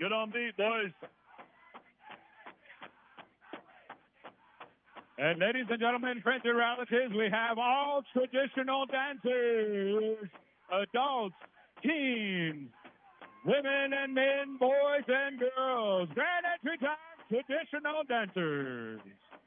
Get on beat, boys. And ladies and gentlemen, friends and relatives, we have all traditional dancers, adults, teens, women and men, boys and girls. Grand entry time, traditional dancers.